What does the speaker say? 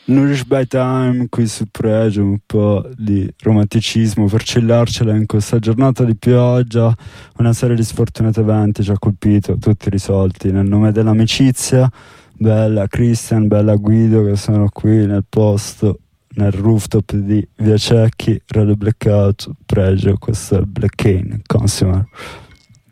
Nourish by Time qui su Pregio, un po' di romanticismo per cellarcela in questa giornata di pioggia. Una serie di sfortunati eventi ci ha colpito, tutti risolti nel nome dell'amicizia. Bella Christian, bella Guido che sono qui nel posto, nel rooftop di Via Cecchi, Radio Blackout, Pregio. Questo è Black Cane Consumer.